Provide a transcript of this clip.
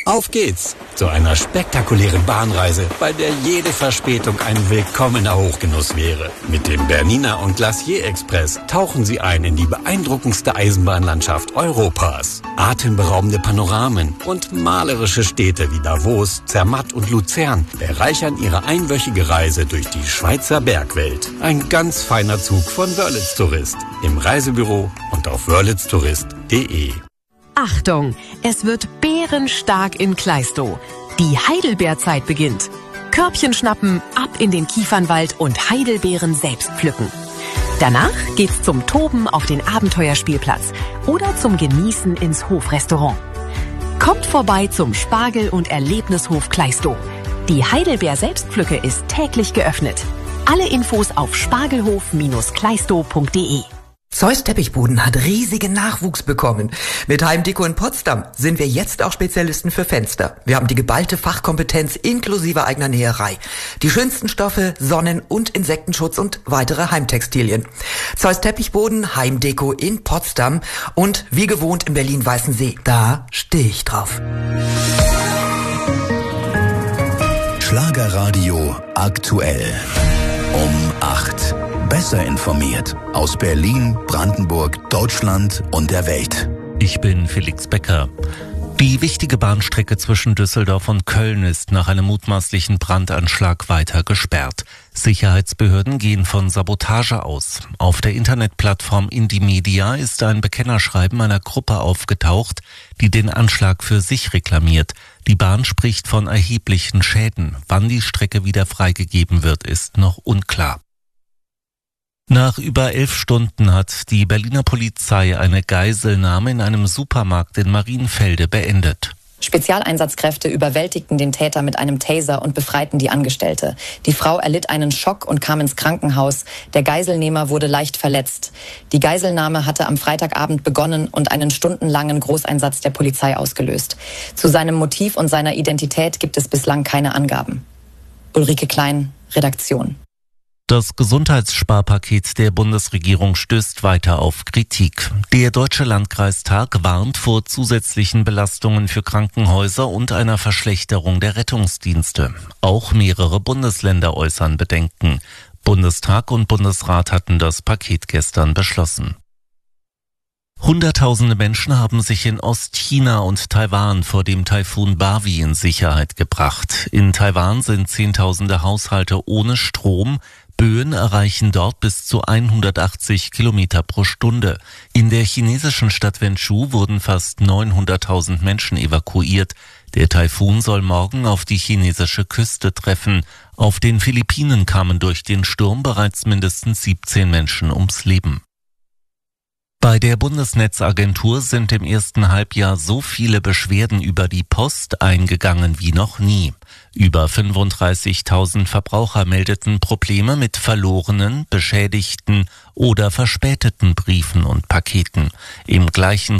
Auf geht's zu einer spektakulären Bahnreise, bei der jede Verspätung ein willkommener Hochgenuss wäre. Mit dem Bernina und Glacier Express tauchen Sie ein in die beeindruckendste Eisenbahnlandschaft Europas. Atemberaubende Panoramen und malerische Städte wie Davos, Zermatt und Luzern bereichern Ihre einwöchige Reise durch die Schweizer Bergwelt. Ein ganz feiner Zug von Wörlitz Tourist im Reisebüro und auf wörlitztourist.de. Achtung, es wird bärenstark in Kleistow. Die Heidelbeerzeit beginnt. Körbchen schnappen, ab in den Kiefernwald und Heidelbeeren selbst pflücken. Danach geht's zum Toben auf den Abenteuerspielplatz oder zum Genießen ins Hofrestaurant. Kommt vorbei zum Spargel- und Erlebnishof Kleistow. Die Heidelbeer-Selbstpflücke ist täglich geöffnet. Alle Infos auf spargelhof-kleistow.de. Zeus Teppichboden hat riesigen Nachwuchs bekommen. Mit Heimdeko in Potsdam sind wir jetzt auch Spezialisten für Fenster. Wir haben die geballte Fachkompetenz inklusive eigener Näherei. Die schönsten Stoffe, Sonnen- und Insektenschutz und weitere Heimtextilien. Zeus Teppichboden, Heimdeko in Potsdam und wie gewohnt in Berlin-Weißensee. Da stehe ich drauf. Schlagerradio aktuell. Um 8. Besser informiert aus Berlin, Brandenburg, Deutschland und der Welt. Ich bin Felix Becker. Die wichtige Bahnstrecke zwischen Düsseldorf und Köln ist nach einem mutmaßlichen Brandanschlag weiter gesperrt. Sicherheitsbehörden gehen von Sabotage aus. Auf der Internetplattform Indymedia ist ein Bekennerschreiben einer Gruppe aufgetaucht, die den Anschlag für sich reklamiert. Die Bahn spricht von erheblichen Schäden. Wann die Strecke wieder freigegeben wird, ist noch unklar. Nach über 11 Stunden hat die Berliner Polizei eine Geiselnahme in einem Supermarkt in Marienfelde beendet. Spezialeinsatzkräfte überwältigten den Täter mit einem Taser und befreiten die Angestellte. Die Frau erlitt einen Schock und kam ins Krankenhaus. Der Geiselnehmer wurde leicht verletzt. Die Geiselnahme hatte am Freitagabend begonnen und einen stundenlangen Großeinsatz der Polizei ausgelöst. Zu seinem Motiv und seiner Identität gibt es bislang keine Angaben. Ulrike Klein, Redaktion. Das Gesundheitssparpaket der Bundesregierung stößt weiter auf Kritik. Der Deutsche Landkreistag warnt vor zusätzlichen Belastungen für Krankenhäuser und einer Verschlechterung der Rettungsdienste. Auch mehrere Bundesländer äußern Bedenken. Bundestag und Bundesrat hatten das Paket gestern beschlossen. Hunderttausende Menschen haben sich in Ostchina und Taiwan vor dem Taifun Bavi in Sicherheit gebracht. In Taiwan sind Zehntausende Haushalte ohne Strom. Böen erreichen dort bis zu 180 Kilometer pro Stunde. In der chinesischen Stadt Wenzhou wurden fast 900.000 Menschen evakuiert. Der Taifun soll morgen auf die chinesische Küste treffen. Auf den Philippinen kamen durch den Sturm bereits mindestens 17 Menschen ums Leben. Bei der Bundesnetzagentur sind im ersten Halbjahr so viele Beschwerden über die Post eingegangen wie noch nie. Über 35.000 Verbraucher meldeten Probleme mit verlorenen, beschädigten oder verspäteten Briefen und Paketen. Im gleichen